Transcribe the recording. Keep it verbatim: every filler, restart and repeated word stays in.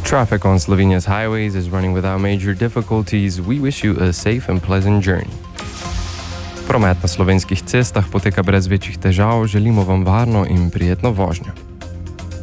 Traffic on Slovenia's highways is running without major difficulties. We wish you a safe and pleasant journey. Promet na slovenskih cestah poteka brez večjih težav. Želimo vam varno in prijetno vožnjo.